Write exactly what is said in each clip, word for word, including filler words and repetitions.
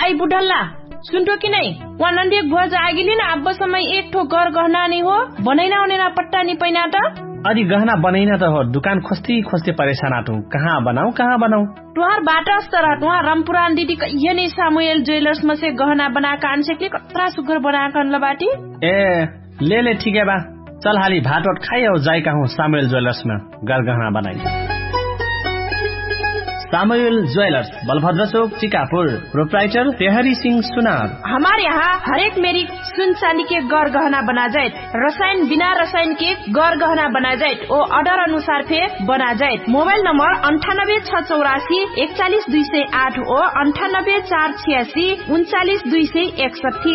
I बुढल्ला सुनतो कि नहीं वहाँ नंदी गुआ जागिली ना अब समय एक ठो घर गहना नहीं हो बनैना होने ना पट्टा नहीं पैना तो अरे गहना बनैना तो हो दुकान खोजती खोजते परेशान आटू कहाँ बनाऊ कहाँ बनाऊ तुहार बाटा स्तर तुहार रामपुरान दीदी ये नहीं सामुएल ज्वेलर्स में से गहना बना कान से कतरा सुगर बना कान लबाटी ए ले ले ठीक है बा चल हाली भात वाट खाई और जाए कहूँ सामुएल ज्वेलर्स में घर गहना बनाई सामुएल ज्वेलर्स बलभद्र चौक टिकापुर प्रोप्राइटर तेहरी सिंह सुनार। हमारे यहाँ हर एक मेरी सुन चांदी के गौर गहना बना जाए रसायन बिना रसायन के गौर गहना बना जाए और ऑर्डर अनुसार फे बना जाए। मोबाइल नंबर अंठानब्बे छह चौरासी इकतालीस दुई सौ आठ और अंठानब्बे चार छियासी उनचालीस दुई सौ इकसठी।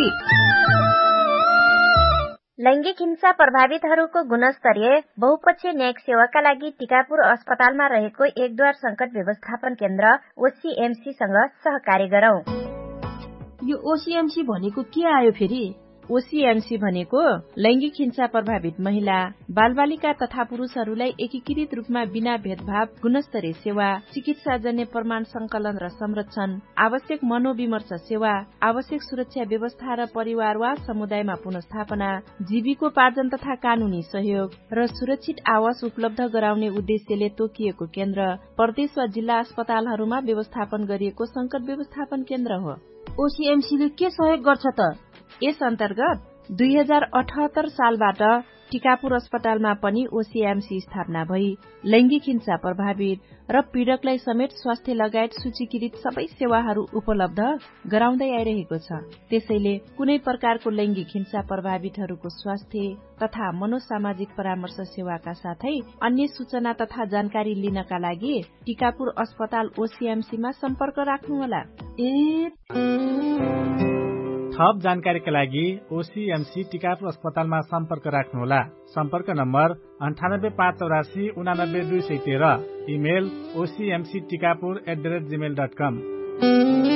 लैंगिक हिंसा प्रभावितहरूको गुणस्तरीय बहुपक्षीय न्यायिक सेवाका लागि टिकापुर अस्पतालमा रहेको एकद्वार संकट व्यवस्थापन केन्द्र ओसीएमसी सँग सहकार्य गरौं। यो ओसीएमसी भनेको के आयो फेरि? ओसीएमसी भनेको लैंगिक हिंसा प्रभावित महिला बालबालिका तथा पुरुषहरूलाई एकीकृत रूपमा बिना भेदभाव गुणस्तरीय सेवा चिकित्साजन्य प्रमाण संकलन र संरक्षण आवश्यक मनोविमर्श सेवा आवश्यक सुरक्षा व्यवस्था र परिवार वा समुदायमा पुनर्स्थापना जीविकोपार्जन तथा कानूनी सहयोग र सुरक्षित आवास उपलब्ध गराउने उद्देश्यले तोकिएको केन्द्र प्रदेश वा जिल्ला अस्पतालहरूमा व्यवस्थापन गरिएको संकट व्यवस्थापन केन्द्र हो। ओसीएमसीले के सहयोग गर्छ त? यस अन्तर्गत दुई हजार अठहत्तर सालबाट टिकापुर अस्पतालमा पनि ओसीएमसी स्थापना भई लैंगिक हिंसा प्रभावित र पीड़कलाई समेत स्वास्थ्य लगायत सूचीकृत सबै सेवाहरू उपलब्ध गराउँदै आइरहेको छ। त्यसैले कुनै प्रकारको लैंगिक हिंसा प्रभावितहरूको स्वास्थ्य तथा मनोसामाजिक परामर्श सेवाका साथै अन्य सूचना तथा जानकारी लिनका लागि टिकापुर अस्पताल ओसीएमसीमा सम्पर्क राख्नुहोला। थप जानकारीका लागि ओसीएमसी टिकापुर अस्पतालमा सम्पर्क राख्नुहोला। सम्पर्क नम्बर अन्ठानब्बे पाँच चौरासी उनानब्बे दुई सय तेह्र। Email ओसीएमसी Tikapur at the rate Gmail dot com.